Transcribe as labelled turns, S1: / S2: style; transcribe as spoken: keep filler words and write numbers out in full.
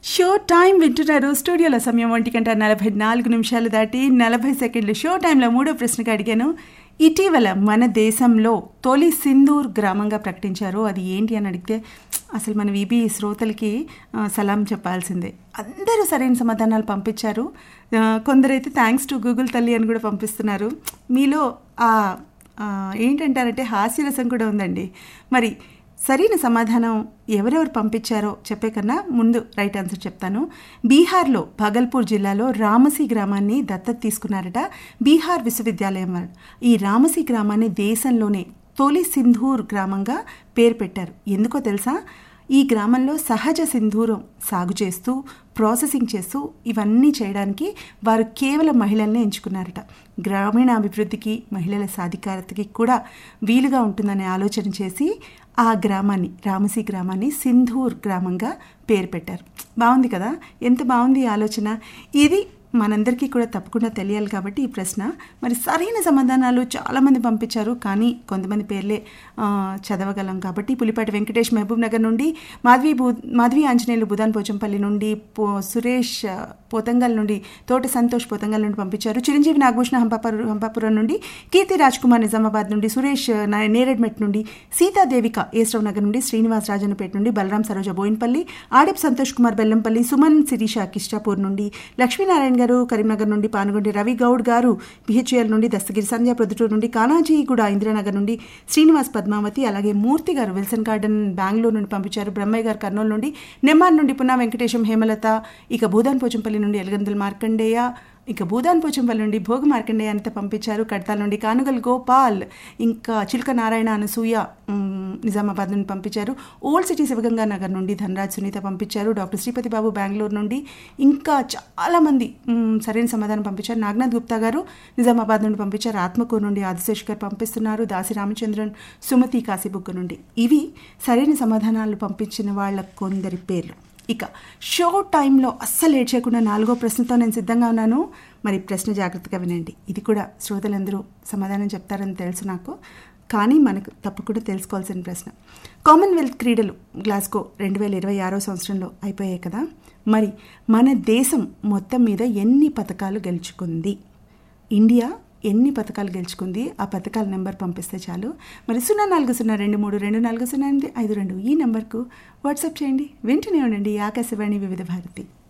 S1: Show time వింటున్నారు. స్టూడియోలో సమయం ఒంటి గంట నలభై నాలుగు నిమిషాలు దాటి నలభై సెకండ్లు. షో టైంలో మూడో ప్రశ్నకు అడిగాను. ఇటీవల మన దేశంలో తొలి సింధూర్ గ్రామంగా ప్రకటించారు. అది ఏంటి అని అడిగితే అసలు మన వీబీ శ్రోతలకి సలాం చెప్పాల్సిందే. అందరూ సరైన సమాధానాలు పంపించారు. కొందరైతే థ్యాంక్స్ టు గూగుల్ తల్లి అని కూడా పంపిస్తున్నారు. మీలో ఏంటంటారంటే హాస్యరసం కూడా ఉందండి. మరి సరైన సమాధానం ఎవరెవరు పంపించారో చెప్పే కన్నా ముందు రైట్ ఆన్సర్ చెప్తాను. బీహార్లో భగల్పూర్ జిల్లాలో రామసీ గ్రామాన్ని దత్తత తీసుకున్నారట బీహార్ విశ్వవిద్యాలయం వారు. ఈ రామసీ గ్రామాన్ని దేశంలోనే తొలి సింధూర్ గ్రామంగా పేరు పెట్టారు. ఎందుకో తెలుసా? ఈ గ్రామంలో సహజ సింధూరం సాగు చేస్తూ ప్రాసెసింగ్ చేస్తూ ఇవన్నీ చేయడానికి వారు కేవలం మహిళల్ని ఎంచుకున్నారట. గ్రామీణాభివృద్ధికి మహిళల సాధికారతకి కూడా వీలుగా ఉంటుందనే ఆలోచన చేసి ఆ గ్రామాన్ని రామసీ గ్రామాన్ని సింధూర్ గ్రామంగా పేరు పెట్టారు. బాగుంది కదా? ఎంత బాగుంది ఈ ఆలోచన. ఇది మనందరికీ కూడా తప్పకుండా తెలియాలి కాబట్టి ఈ ప్రశ్న. మరి సరైన సమాధానాలు చాలామంది పంపించారు, కానీ కొంతమంది పేర్లే చదవగలం కాబట్టి పులిపాటి వెంకటేష్ మహబూబ్ నగర్ నుండి, మాధవి భూ మాధవి ఆంజనేయులు బుధాన్ పోచంపల్లి నుండి, పో సురేష్ పోతంగల్ నుండి, తోట సంతోష్ పోతంగల్ నుండి పంపించారు. చిరంజీవి నాగభూషణ హంపాపురం హంపాపురం నుండి, కీర్తి రాజ్ కుమార్ నిజామాబాద్ నుండి, సురేష్ నేరెడ్మెట్ నుండి, సీతాదేవిక ఏస్రావు నగర్ నుండి, శ్రీనివాస్ రాజన్నపేట నుండి, బలరాం సరోజ బోయిన్పల్లి, ఆడిప్ సంతోష్ కుమార్ బెల్లంపల్లి, సుమన్ శిరీష కిష్టాపూర్ నుండి, లక్ష్మీనారాయణ గారు కరీంనగర్ నుండి, పానుగొండి రవి గౌడ్ గారు బిహెచ్ఎల్ నుండి, దస్తగిరి సంధ్య ప్రొద్దుటూరు నుండి, కానాజీగూడ ఇందిరానగర్ నుండి, శ్రీనివాస్ పద్మావతి, అలాగే మూర్తి గారు విల్సన్ గార్డెన్ బెంగళూరు నుండి పంపించారు. బ్రహ్మయ్య గారు కర్నూలు నుండి, నెమ్మార్ నుండి పున్నా వెంకటేశం హేమలత, ఇక భూదాన్ పోచంపల్లి నుండి ఎలగందుల మార్కండేయ, ఇక భూదాన్ పోచంపల్లి నుండి భోగ మార్కండేయ అంతా పంపించారు. కడతాల నుండి కానుగల్ గోపాల్, ఇంకా చిల్క నారాయణ అనసూయ నిజామాబాద్ నుండి పంపించారు. ఓల్డ్ సిటీ శివగంగా నగర్ నుండి ధనరాజ్ సునీత పంపించారు. డాక్టర్ శ్రీపతి బాబు బెంగళూరు నుండి, ఇంకా చాలామంది సరైన సమాధానం పంపించారు. నాగనాథ్ గుప్తా గారు నిజామాబాద్ నుండి పంపించారు. ఆత్మకూరు నుండి ఆదిశేష్ గారు పంపిస్తున్నారు. దాసి రామచంద్రన్, సుమతి కాశీబుగ్గ నుండి. ఇవి సరైన సమాధానాలు పంపించిన వాళ్ళ కొందరి పేర్లు. ఇక షో టైంలో అస్సలు లేట్ చేయకుండా నాలుగో ప్రశ్నతో నేను సిద్ధంగా ఉన్నాను. మరి ప్రశ్న జాగ్రత్తగా వినండి. ఇది కూడా శ్రోతలందరూ సమాధానం చెప్తారని తెలుసు నాకు, కానీ మనకు తప్పకుండా తెలుసుకోవాల్సిన ప్రశ్న. కామన్వెల్త్ క్రీడలు గ్లాస్గో రెండు వేల ఇరవై ఆరో సంవత్సరంలో అయిపోయాయి కదా. మరి మన దేశం మొత్తం మీద ఎన్ని పథకాలు గెలుచుకుంది? ఇండియా ఎన్ని పథకాలు గెలుచుకుంది? ఆ పథకాల నెంబర్ పంపిస్తే చాలు. మరి సున్నా నాలుగు సున్నా రెండు మూడు రెండు నాలుగు సున్నా ఎనిమిది ఐదు రెండు ఈ నెంబర్కు వాట్సాప్ చేయండి. వింటూనే ఉండండి ఆకాశవాణి వివిధ భారతి.